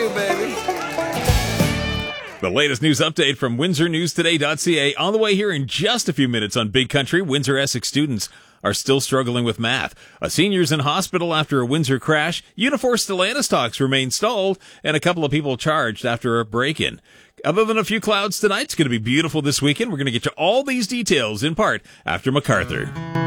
too, baby. The latest news update from WindsorNewsToday.ca on the way here in just a few minutes on Big Country. Windsor Essex students are still struggling with math. A senior's in hospital after a Windsor crash. Unifor Stellantis talks remain stalled, and a couple of people charged after a break-in. Other than a few clouds tonight, it's going to be beautiful this weekend. We're going to get you all these details in part after MacArthur.